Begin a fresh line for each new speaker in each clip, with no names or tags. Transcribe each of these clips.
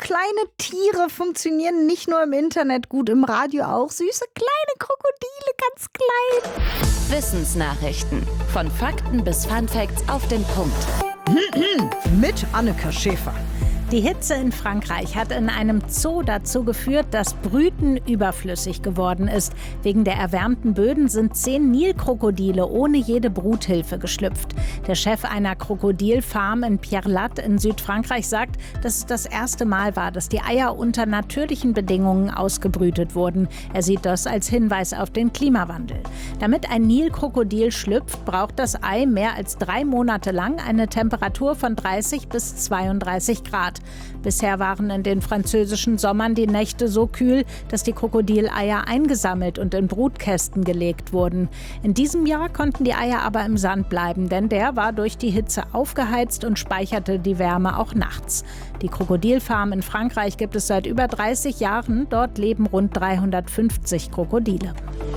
kleine Tiere funktionieren nicht nur im Internet gut, im Radio auch. Süße kleine Krokodile, ganz klein.
Wissensnachrichten. Von Fakten bis Funfacts auf den Punkt.
Mit Anneke Schäfer.
Die Hitze in Frankreich hat in einem Zoo dazu geführt, dass Brüten überflüssig geworden ist. Wegen der erwärmten Böden sind 10 Nilkrokodile ohne jede Bruthilfe geschlüpft. Der Chef einer Krokodilfarm in Pierre-Latte in Südfrankreich sagt, dass es das erste Mal war, dass die Eier unter natürlichen Bedingungen ausgebrütet wurden. Er sieht das als Hinweis auf den Klimawandel. Damit ein Nilkrokodil schlüpft, braucht das Ei mehr als 3 Monate lang eine Temperatur von 30 bis 32 Grad. Bisher waren in den französischen Sommern die Nächte so kühl, dass die Krokodileier eingesammelt und in Brutkästen gelegt wurden. In diesem Jahr konnten die Eier aber im Sand bleiben, denn der war durch die Hitze aufgeheizt und speicherte die Wärme auch nachts. Die Krokodilfarm in Frankreich gibt es seit über 30 Jahren. Dort leben rund 350 Krokodile.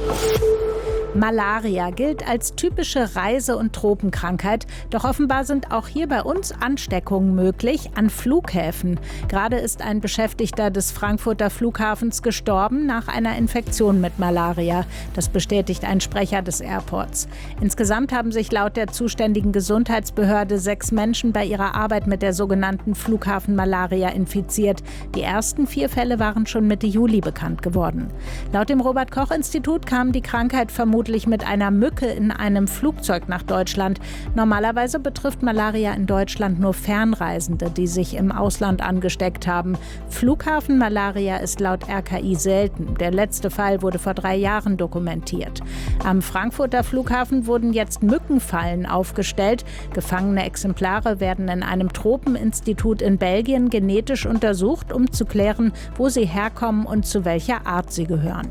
Malaria gilt als typische Reise- und Tropenkrankheit. Doch offenbar sind auch hier bei uns Ansteckungen möglich an Flughäfen. Gerade ist ein Beschäftigter des Frankfurter Flughafens gestorben nach einer Infektion mit Malaria. Das bestätigt ein Sprecher des Airports. Insgesamt haben sich laut der zuständigen Gesundheitsbehörde 6 Menschen bei ihrer Arbeit mit der sogenannten Flughafen-Malaria infiziert. Die ersten 4 Fälle waren schon Mitte Juli bekannt geworden. Laut dem Robert-Koch-Institut kam die Krankheit vermutlich mit einer Mücke in einem Flugzeug nach Deutschland. Normalerweise betrifft Malaria in Deutschland nur Fernreisende, die sich im Ausland angesteckt haben. Flughafenmalaria ist laut RKI selten. Der letzte Fall wurde vor 3 Jahren dokumentiert. Am Frankfurter Flughafen wurden jetzt Mückenfallen aufgestellt. Gefangene Exemplare werden in einem Tropeninstitut in Belgien genetisch untersucht, um zu klären, wo sie herkommen und zu welcher Art sie gehören.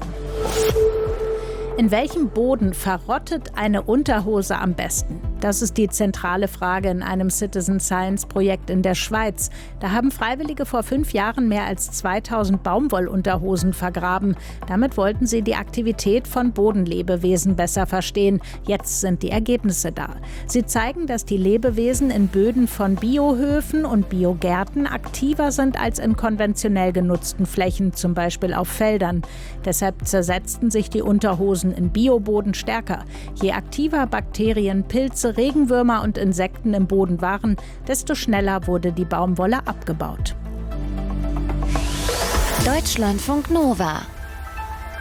In welchem Boden verrottet eine Unterhose am besten? Das ist die zentrale Frage in einem Citizen-Science-Projekt in der Schweiz. Da haben Freiwillige vor 5 Jahren mehr als 2000 Baumwollunterhosen vergraben. Damit wollten sie die Aktivität von Bodenlebewesen besser verstehen. Jetzt sind die Ergebnisse da. Sie zeigen, dass die Lebewesen in Böden von Biohöfen und Biogärten aktiver sind als in konventionell genutzten Flächen, zum Beispiel auf Feldern. Deshalb zersetzten sich die Unterhosen in Bioboden stärker. Je aktiver Bakterien, Pilze, Regenwürmer und Insekten im Boden waren, desto schneller wurde die Baumwolle abgebaut.
Deutschlandfunk Nova